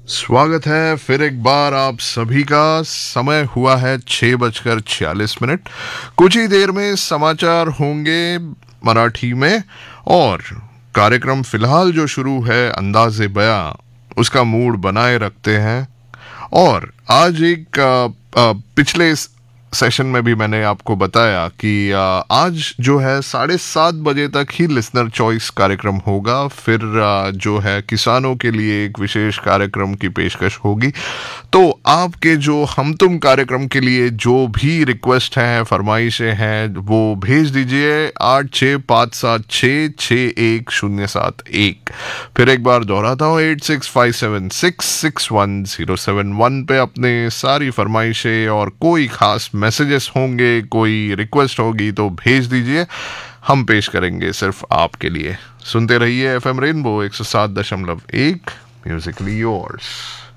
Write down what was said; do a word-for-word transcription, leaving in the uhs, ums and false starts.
स्वागत है फिर एक बार आप सभी का। समय हुआ है छः बजकर छियालीस मिनट। कुछ ही देर में समाचार होंगे मराठी में और कार्यक्रम फिलहाल जो शुरू है अंदाज़े बयां उसका मूड बनाए रखते हैं। और आज एक आ, आ, पिछले सेशन में भी मैंने आपको बताया कि आ, आज जो है साढ़े सात बजे तक ही लिसनर चॉइस कार्यक्रम होगा। फिर आ, जो है किसानों के लिए एक विशेष कार्यक्रम की पेशकश होगी। तो आपके जो हम तुम कार्यक्रम के लिए जो भी रिक्वेस्ट हैं, फरमाइशें हैं, वो भेज दीजिए आठ छः पाँच सात छः छः एक शून्य सात एक। फिर एक बार दोहराता हूँ eight six five seven six six one zero seven one पे अपने सारी फरमाइशें और कोई खास मैसेजेस होंगे, कोई रिक्वेस्ट होगी तो भेज दीजिए, हम पेश करेंगे सिर्फ आपके लिए। सुनते रहिए एफ एम रेनबो एक सौ सात दशमलव एक, म्यूजिकली योर्स।